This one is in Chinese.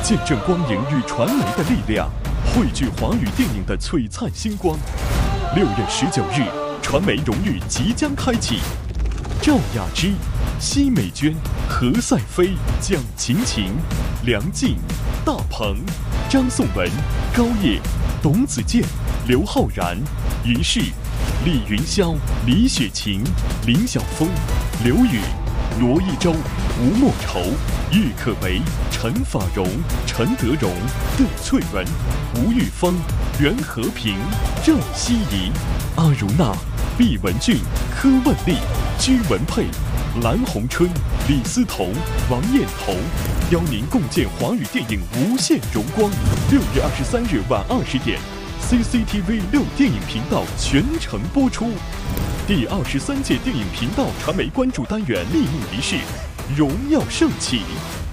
见证光影与传媒的力量，汇聚华语电影的璀璨星光。6月19日，传媒荣誉即将开启。赵雅芝、奚美娟、何赛飞、蒋勤勤、梁静、大鹏、张颂文、高叶、董子健、刘昊然、于适、李云霄、李雪琴、林晓峰、刘宇、罗一舟、吴莫愁、郁可唯、陈法蓉、陈德容、邓萃雯、吴玉峰、袁和平、郑希怡、阿如娜、毕雯珺、柯万丽、居文佩、蓝红春、李思彤、王彦彤，邀您共建华语电影无限荣光。6月23日晚20点，CCTV 6电影频道全程播出。第23届电影频道传媒关注单元闭幕仪式荣耀盛起。